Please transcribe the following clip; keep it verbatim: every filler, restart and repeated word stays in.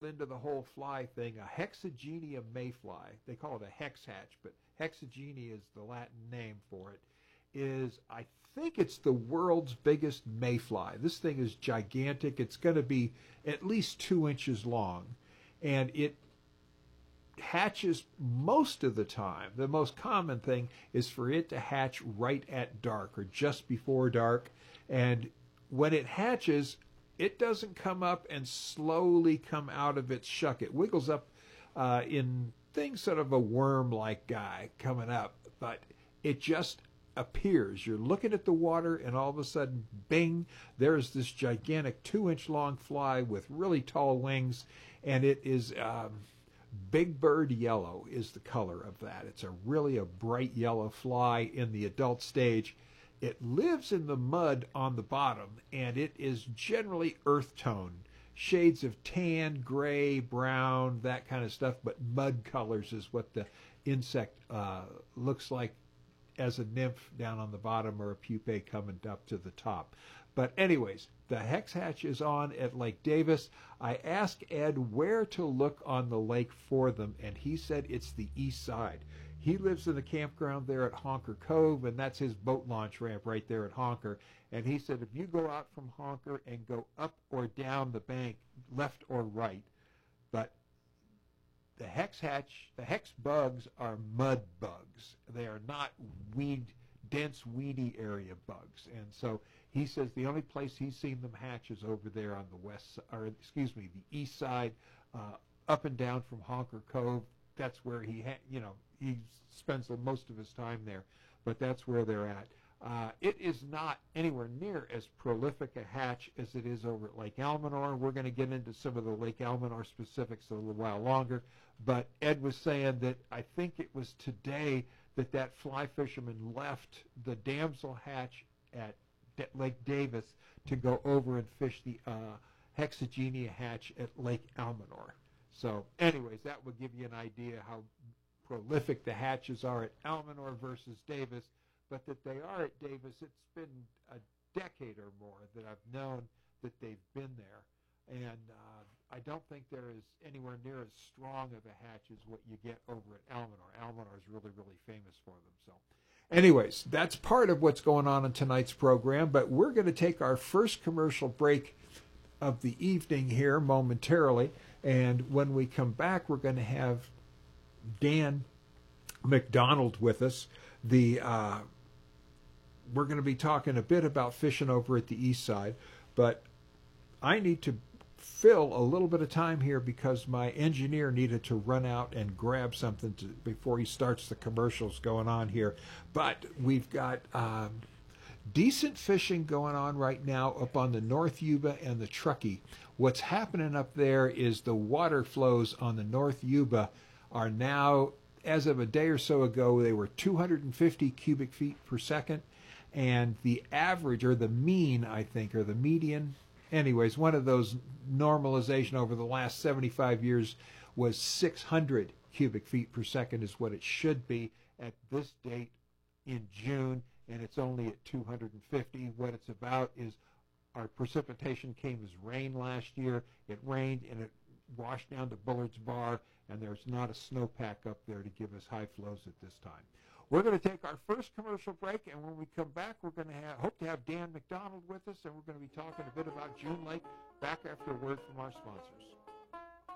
into the whole fly thing, a Hexagenia mayfly, they call it a hex hatch, but Hexagenia is the Latin name for it, is, I think it's the world's biggest mayfly. This thing is gigantic. It's going to be at least two inches long, and it hatches most of the time. The most common thing is for it to hatch right at dark or just before dark, and when it hatches, it doesn't come up and slowly come out of its shuck. It wiggles up uh, in things sort of a worm-like guy coming up, but it just appears. You're looking at the water, and all of a sudden, bing, there's this gigantic two-inch long fly with really tall wings, and it is um, big bird yellow is the color of that. It's a really a bright yellow fly in the adult stage. It lives in the mud on the bottom, and it is generally earth tone, shades of tan, gray, brown, that kind of stuff, but mud colors is what the insect uh, looks like as a nymph down on the bottom or a pupae coming up to the top. But anyways, the hex hatch is on at Lake Davis. I asked Ed where to look on the lake for them, and he said it's the east side. He lives in the campground there at Honker Cove, and that's his boat launch ramp right there at Honker. And he said if you go out from Honker and go up or down the bank, left or right, but the hex hatch, the hex bugs are mud bugs. They are not weed, dense, weedy area bugs. And so he says the only place he's seen them hatch is over there on the west, or excuse me, the east side, uh, up and down from Honker Cove. That's where he, ha- you know, he spends most of his time there, but that's where they're at. Uh, it is not anywhere near as prolific a hatch as it is over at Lake Almanor. We're going to get into some of the Lake Almanor specifics a little while longer, but Ed was saying that I think it was today that that fly fisherman left the damsel hatch at D- Lake Davis to go over and fish the uh, Hexagenia hatch at Lake Almanor. So anyways, that would give you an idea how prolific the hatches are at Almanor versus Davis, but that they are at Davis. It's been a decade or more that I've known that they've been there, and uh, I don't think they're as anywhere near as strong of a hatch as what you get over at Almanor. Almanor is really, really famous for them. So anyways, that's part of what's going on in tonight's program, but we're going to take our first commercial break of the evening here momentarily, and when we come back, we're going to have Dan McDonald with us. The uh, we're going to be talking a bit about fishing over at the east side, but I need to fill a little bit of time here because my engineer needed to run out and grab something to, before he starts the commercials going on here. But we've got um, decent fishing going on right now up on the North Yuba and the Truckee. What's happening up there is the water flows on the North Yuba are now, as of a day or so ago, they were two hundred fifty cubic feet per second, and the average, or the mean, I think, or the median, anyways, one of those normalization over the last seventy-five years was six hundred cubic feet per second is what it should be at this date in June, and it's only at two hundred fifty. What it's about is our precipitation came as rain last year. It rained and it washed down to Bullard's Bar, and there's not a snowpack up there to give us high flows at this time. We're going to take our first commercial break, and when we come back, we're going to have, hope to have Dan McDonald with us, and we're going to be talking a bit about June Lake back after a word from our sponsors.